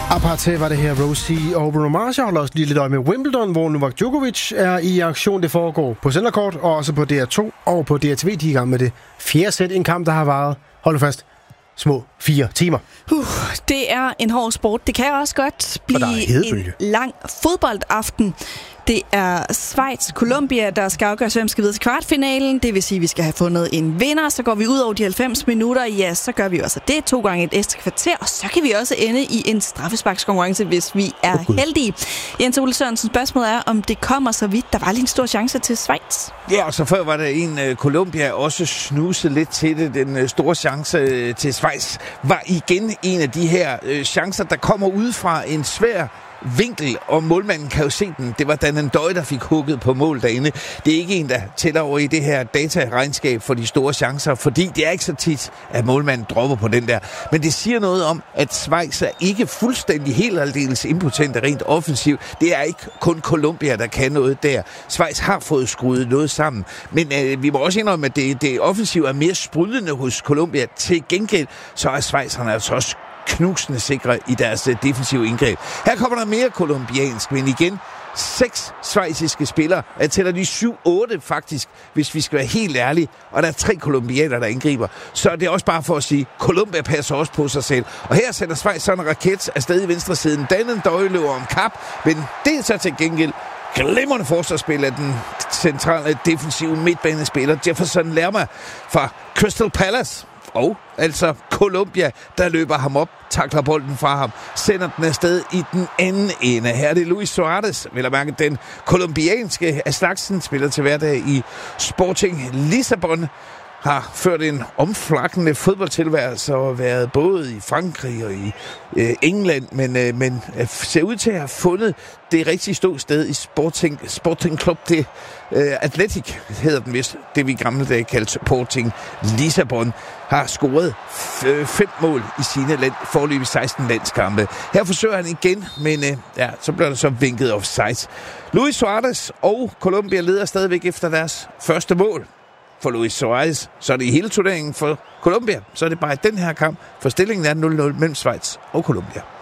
Aparte var det her Rosie og Bruno Mars. Jeg holder også lige lidt øje med Wimbledon, hvor Novak Djokovic er i aktion. Det foregår på Centercourt og også på DR2 og på DRTV. De er i gang med det 4. sæt. En kamp, der har varet, hold fast, små 4 timer. Det er en hård sport. Det kan også godt blive en lang fodboldaften. Det er Schweiz-Colombia, der skal afgøre, hvem skal videre til kvartfinalen. Det vil sige, at vi skal have fundet en vinder. Så går vi ud over de 90 minutter. Ja, så gør vi også det 2 gange et ekstra kvarter. Og så kan vi også ende i en straffesparkskonkurrence, hvis vi er heldige. Jens Ole Sørensen, spørgsmålet er, om det kommer så vidt. Der var lige en stor chance til Schweiz. Ja, og så før var der en Colombia også snusede lidt til det. Den store chance til Schweiz var igen en af de her chancer, der kommer ud fra en svær vinkel, og målmanden kan jo se den. Det var Dan Ndøj, der fik hugget på mål derinde. Det er ikke en, der tæller over i det her dataregnskab for de store chancer, fordi det er ikke så tit, at målmanden dropper på den der. Men det siger noget om, at Schweiz er ikke fuldstændig helt aldeles impotente rent offensivt. Det er ikke kun Colombia, der kan noget der. Schweiz har fået skruet noget sammen. Men vi må også indrømme, at det offensive er mere sprudlende hos Colombia. Til gengæld, så er Schweizerne altså også knusende sikre i deres defensive indgreb. Her kommer der mere kolumbiansk, men igen 6 schweiziske spillere. Jeg tæller de 7-8 faktisk, hvis vi skal være helt ærlige. Og der er 3 kolumbianere, der indgriber. Så det er også bare for at sige, Colombia passer også på sig selv. Og her sætter Schweiz sådan en raket afsted i venstre siden. Dan Ndøj løber om kap, men det er så til gengæld glimrende forsvarsspil af den centrale defensive midtbanespiller Jefferson Lerma fra Crystal Palace. Og altså Colombia, der løber ham op, takler bolden fra ham, sender den afsted i den anden ende. Her er det Luis Suarez, vil jeg mærke, den kolumbianske af slagsen, spiller til hverdag i Sporting Lissabon, har ført en omflakkende fodboldtilværelse og været både i Frankrig og i England, men ser ud til at have fundet det rigtige ståsted i Sporting Club det Athletic, hedder den vist, det vi i gamle dage kaldte Sporting Lissabon, har scoret 5 mål i sine foreløbig 16 landskampe. Her forsøger han igen, men så bliver der så vinket offside. Luis Suarez og Colombia leder stadigvæk efter deres første mål. For Luis Suarez, så er det i hele turneringen. For Colombia, så er det bare i den her kamp, for stillingen er 0-0 mellem Schweiz og Colombia.